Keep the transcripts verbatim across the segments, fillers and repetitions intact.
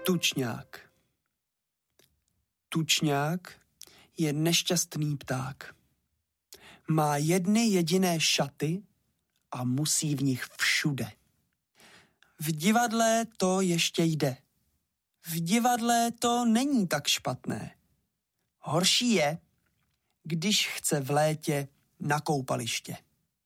Tučňák. Tučňák je nešťastný pták. Má jedny jediné šaty a musí v nich všude. V divadle to ještě jde. V divadle to není tak špatné. Horší je, když chce v létě na koupaliště.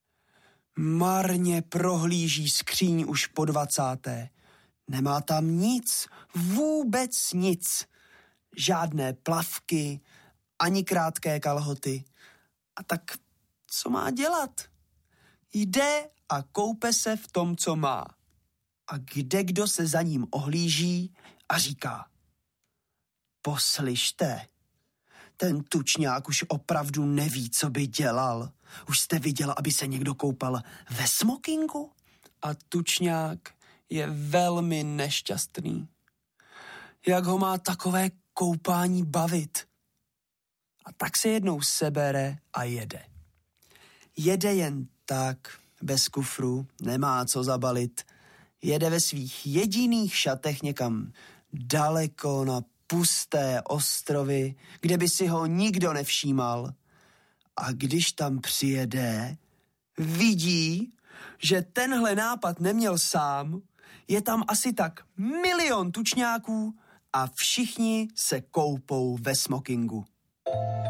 Marně prohlíží skříň už po dvacáté. Nemá tam nic, vůbec nic. Žádné plavky, ani krátké kalhoty. A tak co má dělat? Jde a koupe se v tom, co má. A kdekdo se za ním ohlíží a říká: poslyšte, ten tučňák už opravdu neví, co by dělal. Už jste viděla, aby se někdo koupal ve smokingu? A tučňák je velmi nešťastný. Jak ho má takové koupání bavit? A tak se jednou sebere a jede. Jede jen tak, bez kufru, nemá co zabalit. Jede ve svých jediných šatech někam daleko na pusté ostrovy, kde by si ho nikdo nevšímal. A když tam přijede, vidí, že tenhle nápad neměl sám, je tam asi tak milion tučňáků a všichni se koupou ve smokingu.